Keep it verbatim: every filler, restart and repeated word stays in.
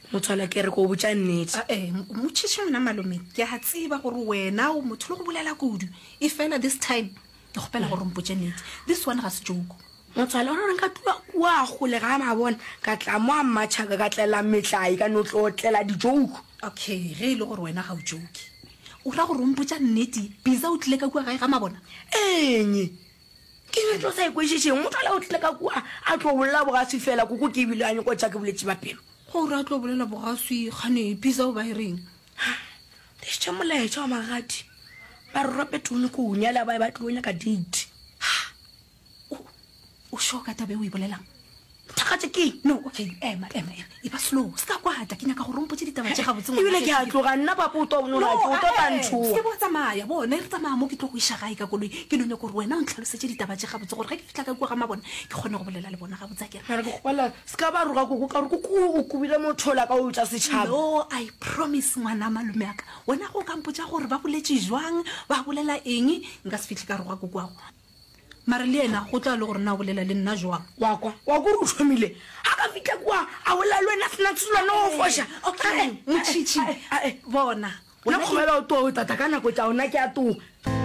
motswala ke re go botsa nnete eh motšhitši mona malome ke a tseba gore wena o motho le go bolela kudu e fela this time ke gopela gore mpotse nnete this one ga se joke motswala o re nka tua kwa go le ga mabona ka tla mo a matšhaka ka tlela metlai ka no tlo tlela dijouku okay ge ile gore wena ga o joke o ra gore mpotsa nnete biza o tlile ka kwa gae ga mabona enye ke ne tlo sa ikwešešeng motswala o tlile ka kwa a tlo bolela bogase fela koko ke ebile a nyako tša ke boletše bapelo gore a tlo bolela bogase gane biza o ba e reng desitše molaetša wa magadi ba re ropetone ko o nyala ba e ba tlo nyaka date o sure ka tabe o e bolelang thakatse ke no okay ema ema e ba slow ska kwata ke nyaka gore mpotse ditaba tše gabotse mo ebile ke a tloga nna papa o to bonola ke o to tantšhoa ke bo tsamaya bona re tsamaya mo ke tlo go iša gae ka koloi ke no nyaka gore wena o ntlhalosetse ditaba tše gabotse gore ga ke fitla ka kwa ga mabona ke kgone go bolela le bona gabotse a kere mara ke gopola ska ba roga koko ka gore koko o kubile mothola ka o tsa setšhaba no I promise ngwana malome aka wena go ka mpotsa gore ba boletse jwang ba bolela eng nka se fitlhe ka roga koko ago mara le ena go tla le gore na bolela le nna jwang wa kwa wa go re o thomile a ka fitla kwa a bolela le wena fela tsula no fosha okay motšhitši bona ona khomela o to o tata ka nako tša ona ke a to